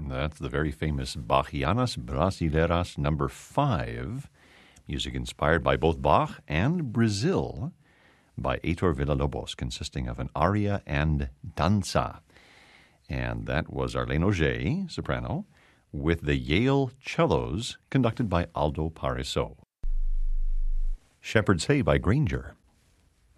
That's the very famous Bachianas Brasileiras number 5, music inspired by both Bach and Brazil, by Heitor Villa-Lobos, consisting of an aria and danza. And that was Arlene Auger, soprano, with the Yale cellos, conducted by Aldo Parisot. Shepherd's Hay by Granger.